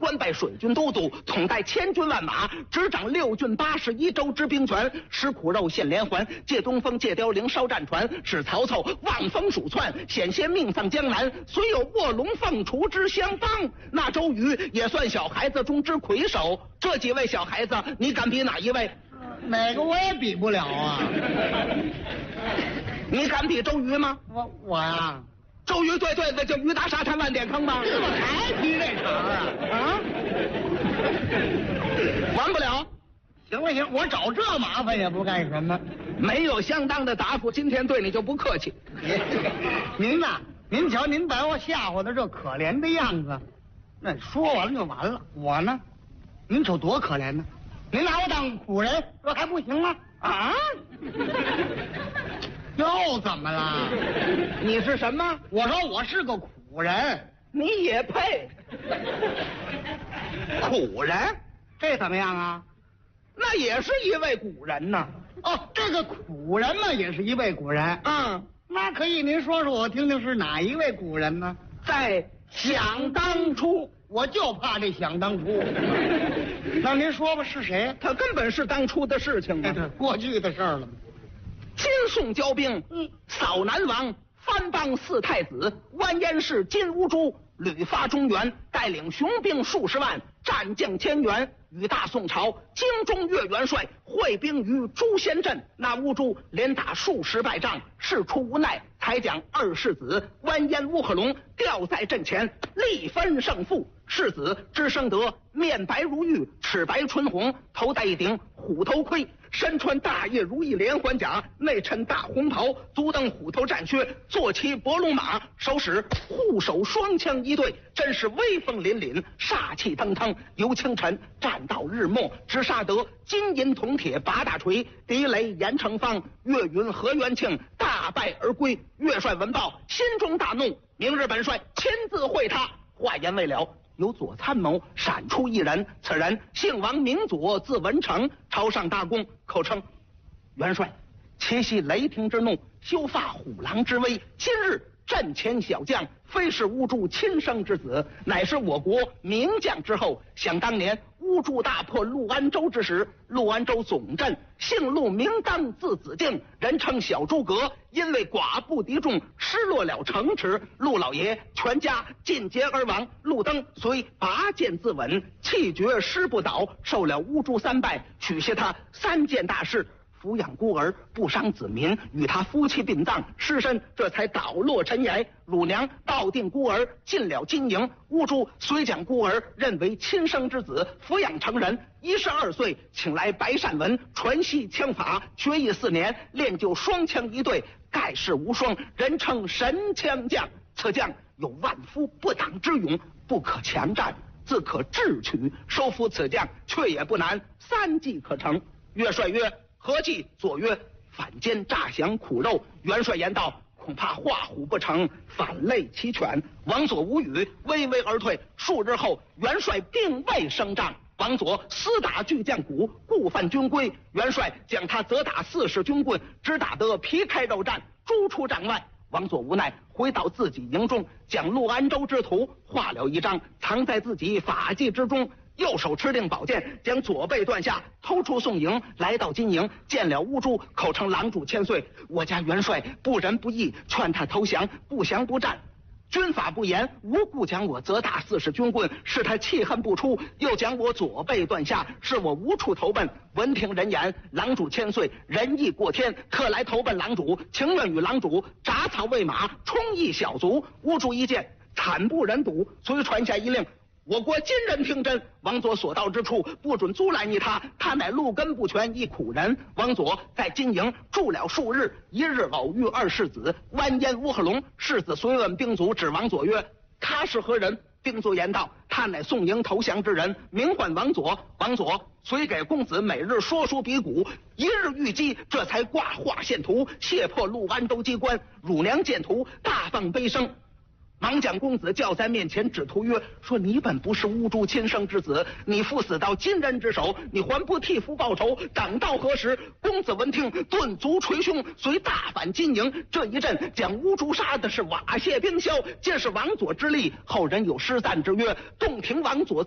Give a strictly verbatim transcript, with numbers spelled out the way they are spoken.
官拜水军都督，统带千军万马，执掌六郡八十一州之兵权，食苦肉，献连环，借东风，借凋零，烧战船，使曹操望风鼠窜，险些命丧江南。虽有卧龙凤雏之相帮，那周瑜也算小孩子中之魁首。这几位小孩子，你敢比哪一位？ 哪个我也比不了啊！ 你敢比周瑜吗？ 我我呀， 周瑜对对子就鱼打沙滩万点坑吗？ 怎么还提这茬啊？啊！ 完不了。 行了行，我找这麻烦也不干什么。 没有相当的答复，今天对你就不客气。 您呐，您瞧您把我吓唬的这可怜的样子，那说完了就完了。我呢，您瞅多可怜呢。您拿我当苦人，这还不行吗？啊？又怎么了？ 你是什么？ 我说我是个苦人。 你也配？苦人？ 这怎么样啊？ 那也是一位古人呐。 哦，这个苦人嘛，也是一位古人。 嗯， 那可以，您说说我听听是哪一位古人呢？ 在想当初。 我就怕这想当初。那您说吧，是谁？ 他根本是当初的事情啊， 过去的事儿了。 金宋交兵，嗯，扫南王，藩邦四太子，完颜氏金乌珠屡发中原，带领雄兵数十万，战将千员，与大宋朝京中岳元帅会兵于朱仙镇。那乌珠连打数十败仗，事出无奈，才将二世子完颜乌合龙吊在阵前，力分胜负。世子只生得面白如玉，齿白唇红，头戴一顶虎头盔，身穿大叶如意连环甲，内衬大红袍，足蹬虎头战靴，坐骑伯龙马，手使护手双枪一对，真是威风凛凛，煞气腾腾。由清晨战到日没，只杀得金银铜铁八大锤，狄雷、严成方、岳云、何元庆大败而归。岳帅闻报，心中大怒，明日本帅亲自会他。话言未了，有左参谋闪出一人，此人姓王，名左，字文成，朝上大功，口称元帅，其系雷霆之怒，休发虎狼之威。今日阵前小将，非是乌珠亲生之子，乃是我国名将之后。想当年乌珠大破陆安州之时，陆安州总镇姓陆，名当，字子敬，人称小诸葛。因为寡不敌众，失落了城池，陆老爷全家尽皆而亡。陆登虽拔剑自刎，气绝师不倒，受了乌珠三拜，许下他三件大事：抚养孤儿，不伤子民，与他夫妻殡葬，尸身这才倒落尘崖。乳娘抱定孤儿，进了金营。乌珠虽将孤儿认为亲生之子，抚养成人。一十二岁，请来白善文传习枪法，学艺四年，练就双枪一对，盖世无双，人称神枪将。此将有万夫不挡之勇，不可强战，自可智取。收服此将却也不难，三计可成。岳帅曰：何计？左曰：反间诈降苦肉。元帅言道：恐怕画虎不成，反类其犬。王佐无语，微微而退。数日后，元帅并未升帐，王佐私打巨将鼓，故犯军规。元帅将他责打四十军棍，只打得皮开肉绽，逐出帐外。王佐无奈，回到自己营中，将陆安州之图画了一张，藏在自己法纪之中。右手持定宝剑，将左背断下，偷出宋营，来到金营，见了乌珠，口称郎主千岁，我家元帅不仁不义，劝他投降，不降不战。军法不严，无故将我责打四十军棍，是他气恨不出，又将我左背断下，是我无处投奔。闻听人言，郎主千岁仁义过天，特来投奔郎主，情愿与郎主铡草为马，充役小卒。乌珠一见惨不忍睹，遂传下一令，我国今人听真，王佐所到之处，不准阻拦于他。他乃路根不全，一苦人。王佐在金营住了数日，一日偶遇二世子完颜乌合龙。世子虽问兵卒，指王佐曰：他是何人？兵卒言道：他乃宋营投降之人，名唤王佐。王佐虽给公子每日说书比古，一日遇击，这才挂画线图，卸破陆安州机关。乳娘见图，大放悲声，忙将公子叫在面前，指图曰：说你本不是乌珠亲生之子，你父死到金人之手，你还不替父报仇，等到何时？公子闻听，顿足捶胸，遂大反金营。这一阵将乌珠杀的是瓦屑冰消，皆是王佐之力。后人有诗赞之曰：洞庭王佐